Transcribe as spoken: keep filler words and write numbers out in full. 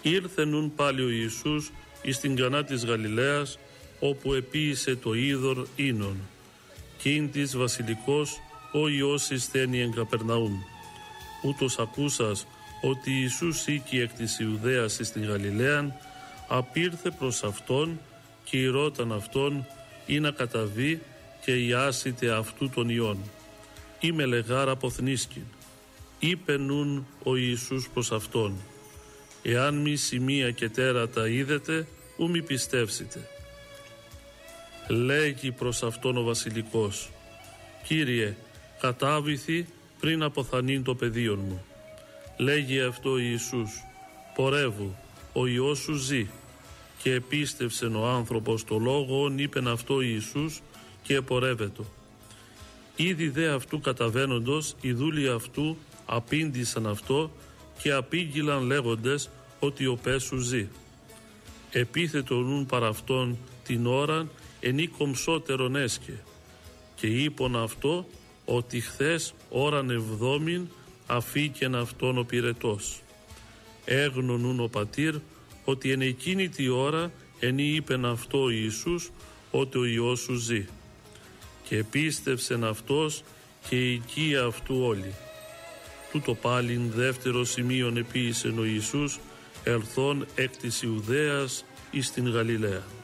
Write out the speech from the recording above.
Ήρθε νουν πάλι ο Ιησούς εις την Κανά της Γαλιλαίας, όπου επίησε το είδωρ ίνων. Κιν της βασιλικός ο Υιός εισθένει εν Καπερναούμ. Ούτως ακούσας ότι Ιησούς ήκει εκ της Ιουδαίας εις την Γαλιλαίαν, απήρθε προς αυτόν και ηρώταν αυτόν ή να καταβεί και ιάσιτε αυτού των ιών. Είμαι λεγάρ αποθνίσκην. Είπε νουν ο Ιησούς προς αυτόν, εάν μη σημεία και τέρατα είδετε, ου μη πιστεύσετε. Λέγει προς αυτόν ο βασιλικός, Κύριε, κατάβηθη πριν αποθανήν το παιδίον μου. Λέγει αυτό Ιησούς, πορεύου, ο Υιός σου ζει. Και επίστευσεν ο άνθρωπος το λόγον, είπεν αυτό Ιησούς και επορεύετο. Ήδη δε αυτού καταβαίνοντος, οι δούλοι αυτού απήντησαν αυτό και απήγγειλαν λέγοντες ότι ο πες σου ζει. Επίθετο νουν παρά αυτόν την ώραν ενή κομψότερον έσκε και είπον αυτό ότι χθες ώραν εβδόμην αφήκεν αυτόν ο πυρετός. Έγνωνουν ο πατήρ ότι εν εκείνη τη ώρα ενή είπεν αυτό ο Ιησούς ότι ο Υιός σου ζει. Και επίστευσεν αυτός και η οικία αυτού όλοι. Τούτο πάλιν δεύτερο σημείον επίησεν ο Ιησούς ελθόν εκ της Ιουδαίας εις την Γαλιλαία.